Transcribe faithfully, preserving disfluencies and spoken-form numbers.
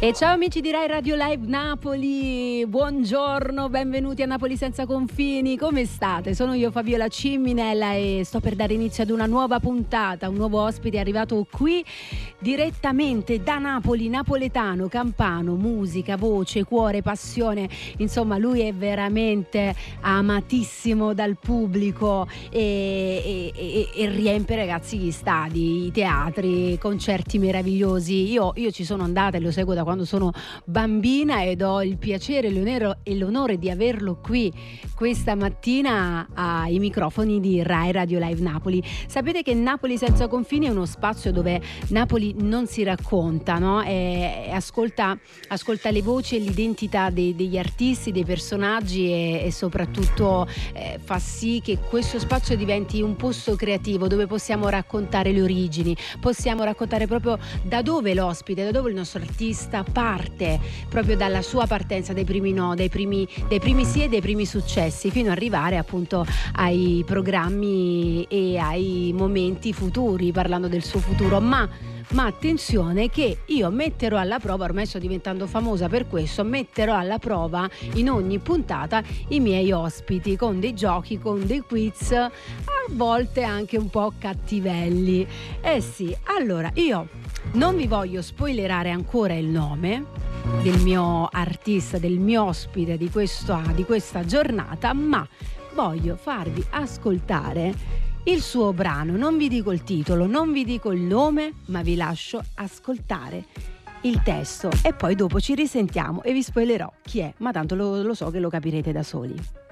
E ciao amici di Rai Radio Live Napoli, buongiorno, benvenuti a Napoli Senza Confini, come state? Sono io Fabiola Cimminella e sto per dare inizio ad una nuova puntata, un nuovo ospite è arrivato qui direttamente da Napoli, napoletano, campano, musica, voce, cuore, passione, insomma lui è veramente amatissimo dal pubblico e, e, e, e riempie ragazzi gli stadi, i teatri, concerti meravigliosi. Io, io ci sono andata e lo seguo da quando sono bambina ed ho il piacere l'onore, e l'onore di averlo qui questa mattina ai microfoni di Rai Radio Live Napoli. Sapete che Napoli Senza Confini è uno spazio dove Napoli non si racconta, no? E, e ascolta, ascolta le voci e l'identità dei, degli artisti, dei personaggi e, e soprattutto eh, fa sì che questo spazio diventi un posto creativo dove possiamo raccontare le origini, possiamo raccontare proprio da dove l'ospite, da dove il nostro artista parte, proprio dalla sua partenza, dai primi no, dai primi, dai primi sì e dai primi successi, fino ad arrivare appunto ai programmi e ai momenti futuri, parlando del suo futuro. Ma Ma attenzione che io metterò alla prova, ormai sto diventando famosa per questo, metterò alla prova in ogni puntata i miei ospiti con dei giochi, con dei quiz, a volte anche un po' cattivelli. Eh sì, allora io non vi voglio spoilerare ancora il nome del mio artista, del mio ospite di questa, di questa giornata, ma voglio farvi ascoltare il suo brano. Non vi dico il titolo, non vi dico il nome, ma vi lascio ascoltare il testo e poi dopo ci risentiamo e vi spoilerò chi è, ma tanto lo, lo so che lo capirete da soli.